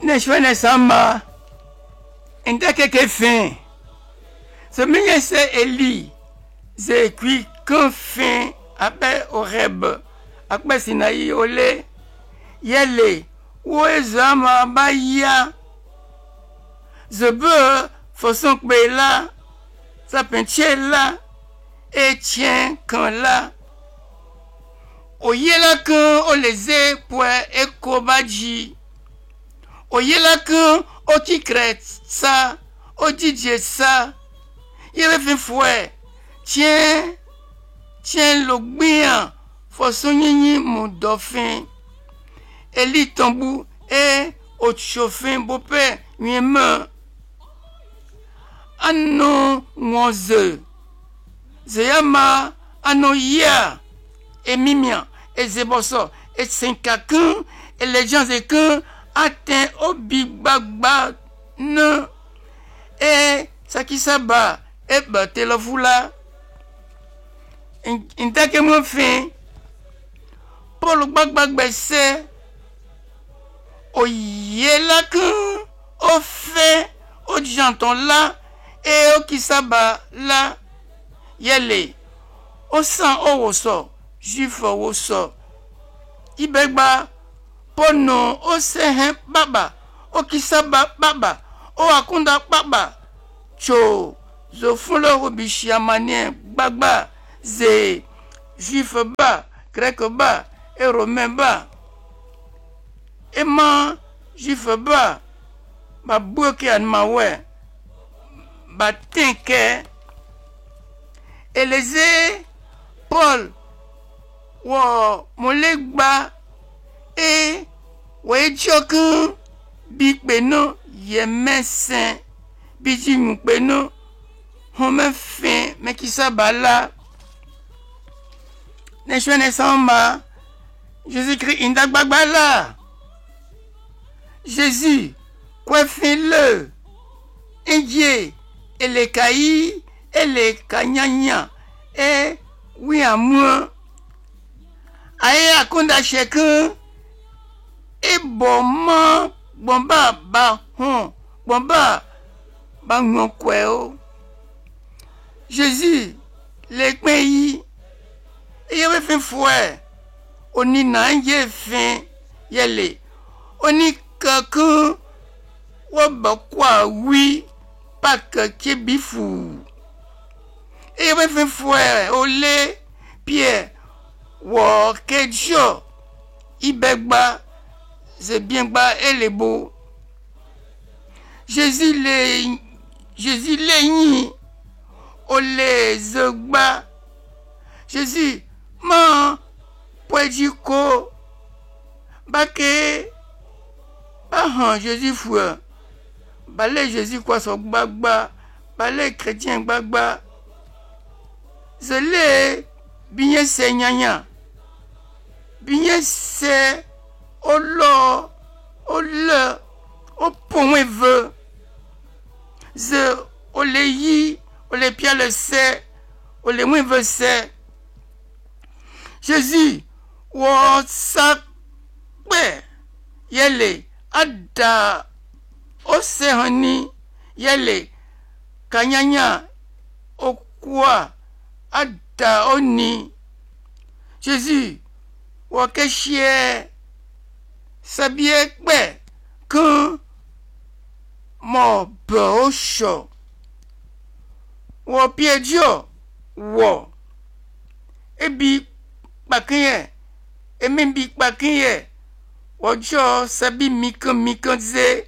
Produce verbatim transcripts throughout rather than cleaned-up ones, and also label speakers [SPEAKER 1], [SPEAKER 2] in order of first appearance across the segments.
[SPEAKER 1] Neshwene sama indeke ke fin. Ce minye se Eli ze kui kan fin ape Horeb akpe Sinaï ole yele we zama baya ze be façon kbe la sa penche la et tien kan la oyela kan o leze pwe ekobaji oyela kan o ki kret sa o didje sa yere fin fwe tien tien lo gbian façon nyinyi mon dauphin Eli tambou e o chofin bope nyema ano ngoze zeyama ano ya et mimian et zeboso et cinquacan et les gens et que atteint au big bagba ne et ça qui s'abat et batte la foula in ta que mon fin pour le bag bag baisse o yela que au fait au janton là et au qui s'abat là yele au sang au woso juif au woso ibegba pono o sehen baba o kisaba baba o akunda baba cho zo fulo obishi amane bagba ze juif ba grec ba et romain ba et ma juif ba ba boke an mawe ba tenke eleze Paul wo molegba e wo ejokan bi pe no ye mesin bi ji mu pe no on me fin me ki sa bala ne chwene samba Jésus-Christ indagbagba Jésus quoi fin le indie et les caillis et les kanyanya et oui à moi aye akonda chacun et bon bomba ba hon bomba ba ngon kweo Jésus les pays et avait fait fouet oni na ye fin yele oni kakan wa ba kwa oui pas que qui bifou et avait fait fouet olé Pierre wo kejo ibegba c'est bien bas et les beaux Jésus les Jésus les ni o les zogba Jésus man poediko bake ah Jésus fou balé Jésus quoi so gbagba balé chrétien gbagba zele bien seignanya bien c'est au lo au le au point veut ze au le yi au le pia le c'est au le moins veut c'est Jésus wo sa pe yele ada o se hani yele kanyanya o kwa ada oni Jésus wo ke chie sabie pe kan mo bo sho wo piejo wo ebi pakiye embi pakiye ojo sabi mikan mikan ze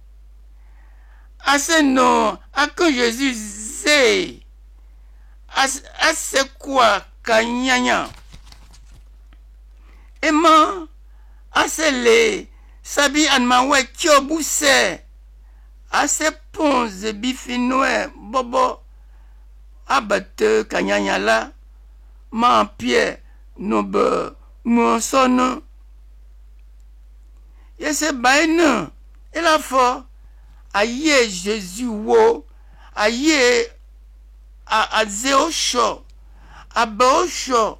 [SPEAKER 1] ase no akon Jésus ze as ase kwa kanyanya ema ase le sabi anmawe kyobuse ase ponze bifinoe bobo abate kanyanya la ma pierre no be mon son yese baina et la fo aye Jésus wo aye a a zéro show a bo show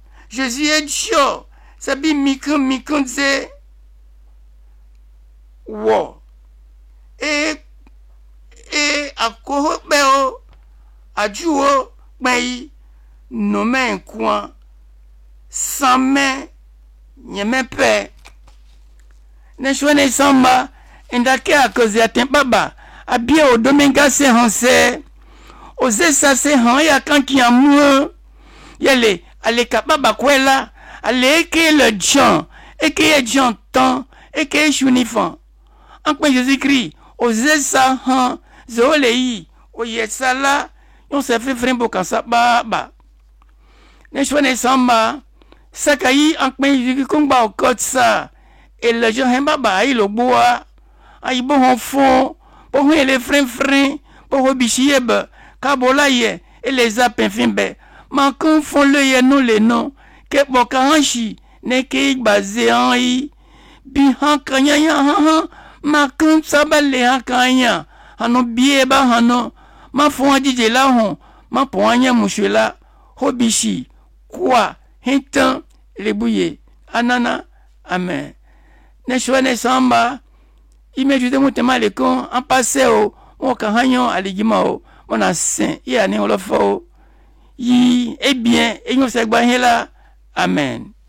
[SPEAKER 1] Jésus est chaud sabi mikon mikon ze wo e e akoho pe o ajuo pe no men kwa samme nyeme pe ne shone samba indake akozi atempaba abie o dominga se hanse oze sa se han ya kan ki amu yele ale kapaba kwela ale ke le Jean et que Jean temps et que unifan en point Jésus-Christ oze sa han zolei o yesala on se fait frère pour ça ba ba ne shone samba sakayi en point Jésus komba o kotsa et le Jean hemba ba il boa ay bon fond pour les frères frères pour bichieb kabola ye et les apins fimbe ma confond le ye non les noms que bokanchi ne ke basé en i bi han kanya ya han ma kun sabale han kanya hano bieba hano ma fon adije la hon ma poanya mushela hobishi kwa hintan lebuye anana amen ne shone samba imejude mutema le kon en passé o mo kan hanyo aligima o mona saint ya ni olofo yi e bien e nyo se gba hela amen.